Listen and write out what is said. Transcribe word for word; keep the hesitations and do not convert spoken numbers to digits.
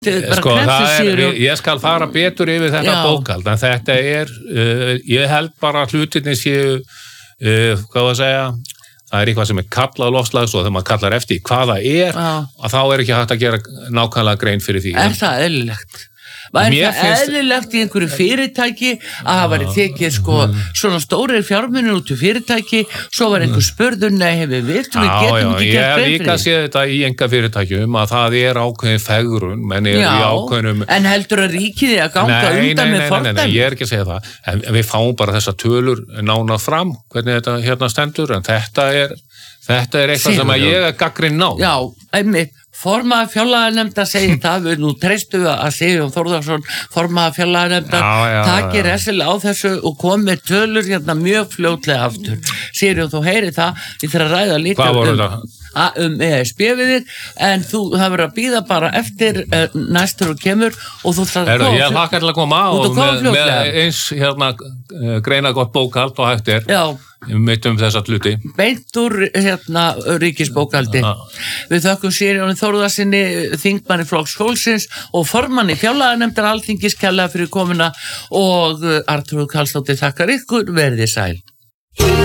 Sko, það er, ég skal fara betur yfir þetta Já. bókhald, en þetta er, uh, ég held bara hlutinni séu, uh, hvað að segja, það er eitthvað sem er kallað loftslags og þegar maður kallar eftir hvað það er, Já. að þá er ekki hægt að gera nákvæmlega grein fyrir því. Er það eðlilegt? Var það finnst... eðlilegt í einhverju fyrirtæki að það var tekið sko svona stórir fjármunir út í fyrirtæki, svo var einhver spurður, nei, hefur vilt, við getum ekki gert grein fyrir því. Já, ég hef líka séð þetta í enga fyrirtækjum að það er ákveðin fegrun, menn er í ákveðinum... En heldur að ríkið að ganga nei, undan nei, með fordæmi? Nei, nei, nei, ég er ekki að segja það, en við fáum bara þessa tölur nánað fram, hvernig þetta hérna stendur, en þetta er, þetta er eitthvað sem að ég er gagnrýninn á. Já, einmitt. Formaður fjárlaganefndar segir það, við nú treystu að Sigurjón Þórðarson, formaður fjárlaganefndar, takir resilega á þessu og kom með tölur hérna mjög fljótlega aftur. Sigurjón, þú heyrir það, ég þarf að ræða líka um, um E S B við þig, en þú það verður að bíða bara eftir uh, næstur og kemur og þú þarf að koma. Ég hlakka til að koma á með, með eins hérna greina gott bókhald og hægt er. Já. Mitt um þessa hluti. Beint úr hérna ríkisbókhaldi. Ja. Við þökkum Sigurjóni Þórðarsyni, þingmanni Flokks fólksins og formanni fjárlaganefndar Alþingis kærlega fyrir komuna og Arnþrúður Karlsdóttir þakkar ykkur, verið sæl.